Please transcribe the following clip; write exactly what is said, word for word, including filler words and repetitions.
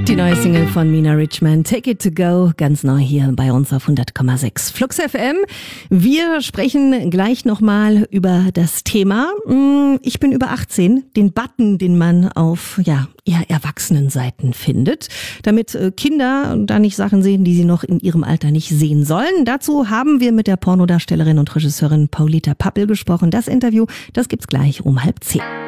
Die neue Single von Mina Richman, Take It To Go, ganz neu hier bei uns auf hundert Komma sechs Flux F M. Wir sprechen gleich nochmal über das Thema Ich bin über achtzehn, den Button, den man auf ja eher Erwachsenenseiten findet, damit Kinder da nicht Sachen sehen, die sie noch in ihrem Alter nicht sehen sollen. Dazu haben wir mit der Pornodarstellerin und Regisseurin Paulita Pappel gesprochen. Das Interview, das gibt's gleich um halb zehn.